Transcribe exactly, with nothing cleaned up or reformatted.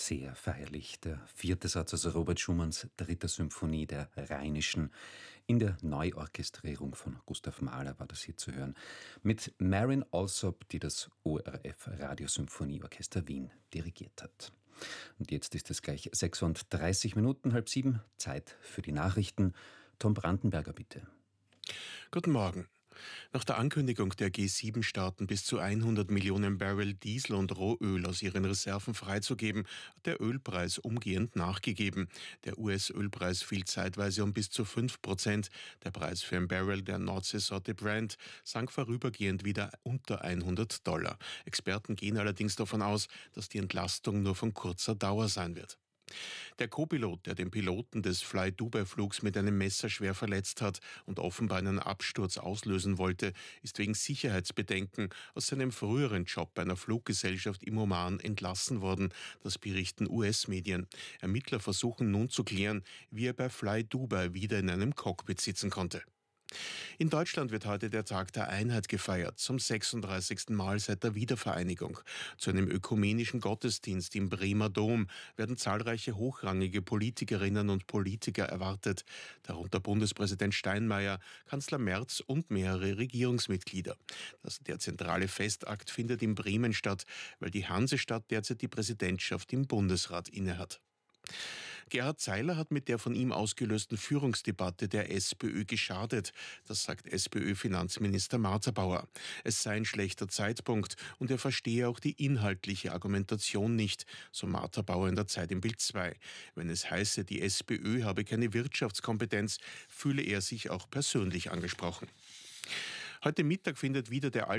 sehr feierlich. Der vierte Satz aus Robert Schumanns dritter Symphonie der Rheinischen. In der Neuorchestrierung von Gustav Mahler war das hier zu hören. Mit Marin Alsop, die das O R F Radiosymphonieorchester Wien dirigiert hat. Und jetzt ist es gleich sechsunddreißig Minuten, halb sieben. Zeit für die Nachrichten. Tom Brandenberger, bitte. Guten Morgen. Nach der Ankündigung der G sieben Staaten bis zu hundert Millionen Barrel Diesel und Rohöl aus ihren Reserven freizugeben, hat der Ölpreis umgehend nachgegeben. Der U S-Ölpreis fiel zeitweise um bis zu fünf Prozent. Der Preis für ein Barrel der Nordseesorte Brent sank vorübergehend wieder unter hundert Dollar. Experten gehen allerdings davon aus, dass die Entlastung nur von kurzer Dauer sein wird. Der Co-Pilot, der den Piloten des Fly-Dubai-Flugs mit einem Messer schwer verletzt hat und offenbar einen Absturz auslösen wollte, ist wegen Sicherheitsbedenken aus seinem früheren Job bei einer Fluggesellschaft im Oman entlassen worden. Das berichten U S-Medien. Ermittler versuchen nun zu klären, wie er bei Fly-Dubai wieder in einem Cockpit sitzen konnte. In Deutschland wird heute der Tag der Einheit gefeiert, zum sechsunddreißigsten Mal seit der Wiedervereinigung. Zu einem ökumenischen Gottesdienst im Bremer Dom werden zahlreiche hochrangige Politikerinnen und Politiker erwartet, darunter Bundespräsident Steinmeier, Kanzler Merz und mehrere Regierungsmitglieder. Das, der zentrale Festakt findet in Bremen statt, weil die Hansestadt derzeit die Präsidentschaft im Bundesrat innehat. Gerhard Zeiler hat mit der von ihm ausgelösten Führungsdebatte der SPÖ geschadet. Das sagt SPÖ-Finanzminister Martha-Bauer. Es sei ein schlechter Zeitpunkt und er verstehe auch die inhaltliche Argumentation nicht, so Martha-Bauer in der Zeit im Bild zwei. Wenn es heiße, die SPÖ habe keine Wirtschaftskompetenz, fühle er sich auch persönlich angesprochen. Heute Mittag findet wieder der